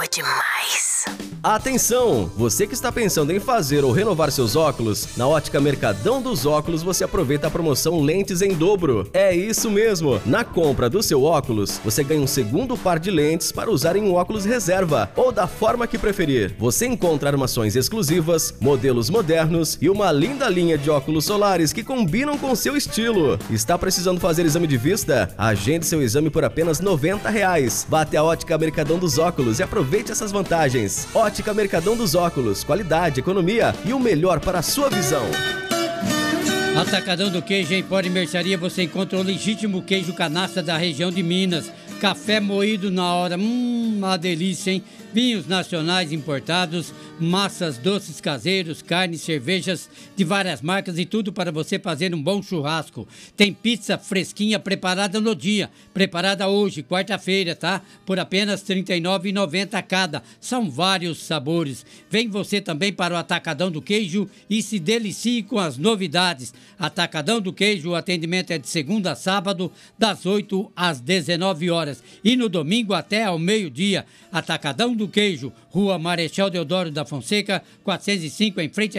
demais. Atenção! Você que está pensando em fazer ou renovar seus óculos, na Ótica Mercadão dos Óculos você aproveita a promoção Lentes em Dobro. É isso mesmo! Na compra do seu óculos, você ganha um segundo par de lentes para usar em um óculos reserva ou da forma que preferir. Você encontra armações exclusivas, modelos modernos e uma linda linha de óculos solares que combinam com seu estilo. Está precisando fazer exame de vista? Agende seu exame por apenas R$90. Vá até a Ótica Mercadão dos Óculos e aproveite essas vantagens. Ótica Mercadão dos Óculos, qualidade, economia e o melhor para a sua visão. Atacadão do Queijo, em Empório e Mercearia, você encontra o legítimo queijo canastra da região de Minas. Café moído na hora, uma delícia, hein? Vinhos nacionais importados, massas, doces caseiros, carnes, cervejas de várias marcas e tudo para você fazer um bom churrasco. Tem pizza fresquinha preparada no dia, preparada hoje, quarta-feira, tá? Por apenas R$ 39,90 cada. São vários sabores. Vem você também para o Atacadão do Queijo e se delicie com as novidades. Atacadão do Queijo, o atendimento é de segunda a sábado, das 8 às 19 horas. E no domingo até ao meio-dia. Atacadão do Queijo, Rua Marechal Deodoro da Fonseca, 405, em frente a